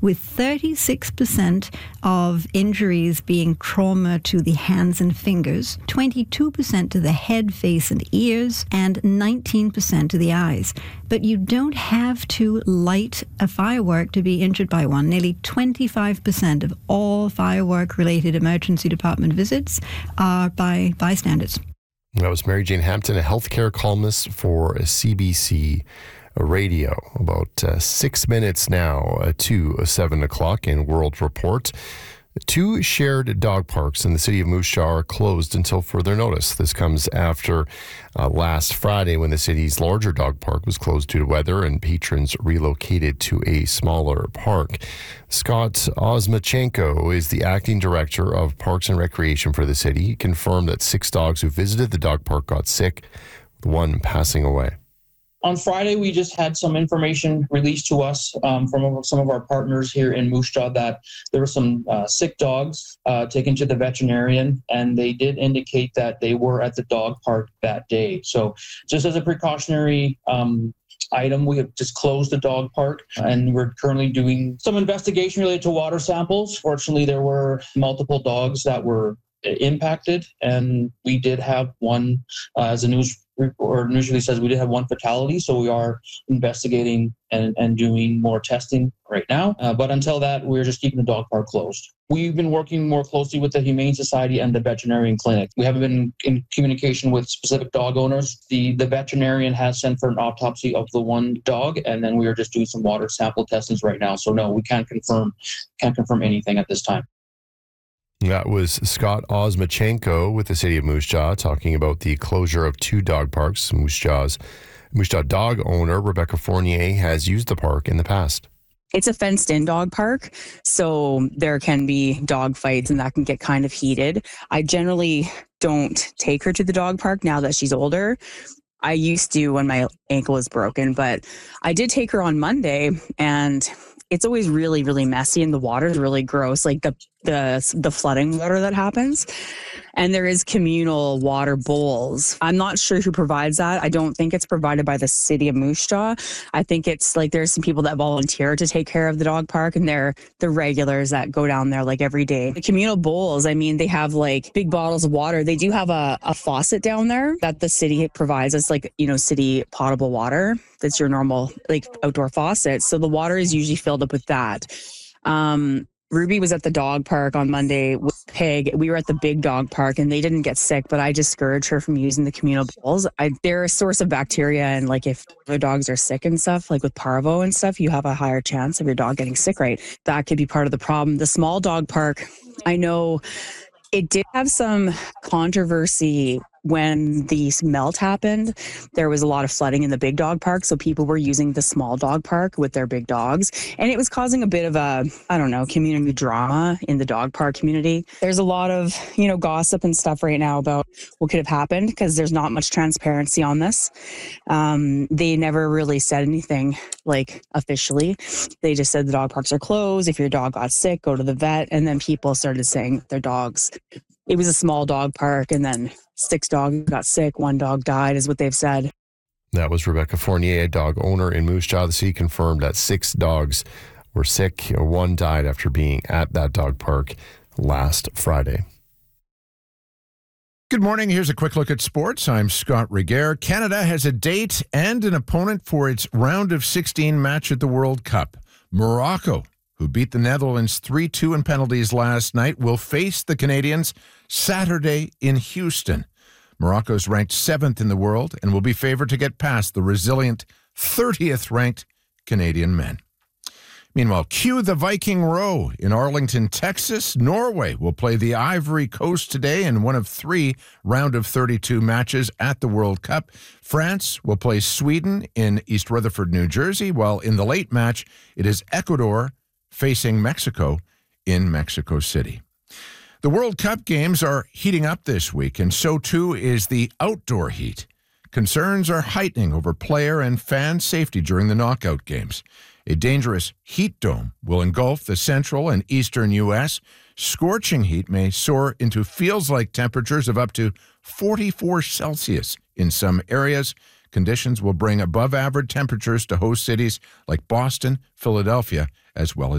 with 36% of injuries being trauma to the hands and fingers, 22% to the head, face, and ears, and 19% to the eyes. But you don't have to light a firework to be injured by one. Nearly 25% of all firework-related emergency department visits are by bystanders. That was Mary Jane Hampton, a healthcare columnist for CBC Radio. About 6 minutes now to 7 o'clock in World Report. 2 shared dog parks in the city of Moose Jaw are closed until further notice. This comes after last Friday when the city's larger dog park was closed due to weather and patrons relocated to a smaller park. Scott Osmachenko is the acting director of Parks and Recreation for the city. He confirmed that 6 dogs who visited the dog park got sick, with one passing away. On Friday, we just had some information released to us from some of our partners here in Moose Jaw that there were some sick dogs taken to the veterinarian, and they did indicate that they were at the dog park that day. So just as a precautionary item, we have just closed the dog park, and we're currently doing some investigation related to water samples. Fortunately, there were multiple dogs that were impacted, and we did have one, as the news release says, we did have one fatality, so we are investigating and doing more testing right now. But until that, we're just keeping the dog park closed. We've been working more closely with the Humane Society and the veterinarian clinic. We haven't been in communication with specific dog owners. The veterinarian has sent for an autopsy of the one dog, and then we are just doing some water sample testings right now. So no, we can't confirm anything at this time. That was Scott Osmachenko with the city of Moose Jaw talking about the closure of 2 dog parks. Moose Jaw dog owner Rebecca Fournier has used the park in the past. It's a fenced-in dog park, so there can be dog fights, and that can get kind of heated. I generally don't take her to the dog park now that she's older. I used to when my ankle was broken, but I did take her on Monday, and it's always really, really messy, and the water is really gross, like the flooding water that happens. And there is communal water bowls. I'm not sure who provides that. I don't think it's provided by the city of Moose Jaw. I think it's like there's some people that volunteer to take care of the dog park, and they're the regulars that go down there like every day. The communal bowls, I mean, they have like big bottles of water. They do have a faucet down there that the city provides. It's like, city potable water. That's your normal like outdoor faucet. So the water is usually filled up with that. Ruby was at the dog park on Monday with Pig. We were at the big dog park, and they didn't get sick, but I discouraged her from using the communal bowls. They're a source of bacteria, and like if the dogs are sick and stuff, like with parvo and stuff, you have a higher chance of your dog getting sick, right? That could be part of the problem. The small dog park, I know it did have some controversy when the melt happened. There was a lot of flooding in the big dog park, so people were using the small dog park with their big dogs, and it was causing a bit of a, community drama in the dog park community. There's a lot of, gossip and stuff right now about what could have happened because there's not much transparency on this. They never really said anything like officially. They just said the dog parks are closed. If your dog got sick, go to the vet. And then people started saying their dogs. It was a small dog park, and then 6 dogs got sick. 1 dog died is what they've said. That was Rebecca Fournier, a dog owner in Moose Jaw. The city confirmed that 6 dogs were sick. 1 died after being at that dog park last Friday. Good morning. Here's a quick look at sports. I'm Scott Regehr. Canada has a date and an opponent for its round of 16 match at the World Cup. Morocco, who beat the Netherlands 3-2 in penalties last night, will face the Canadians Saturday in Houston. Morocco's ranked 7th in the world and will be favored to get past the resilient 30th ranked Canadian men. Meanwhile, cue the Viking Row in Arlington, Texas. Norway will play the Ivory Coast today in one of 3 round of 32 matches at the World Cup. France will play Sweden in East Rutherford, New Jersey, while in the late match, it is Ecuador facing Mexico in Mexico City. The World Cup games are heating up this week, and so too is the outdoor heat. Concerns are heightening over player and fan safety during the knockout games. A dangerous heat dome will engulf the central and eastern U.S. Scorching heat may soar into feels-like temperatures of up to 44 Celsius in some areas. Conditions will bring above-average temperatures to host cities like Boston, Philadelphia, as well as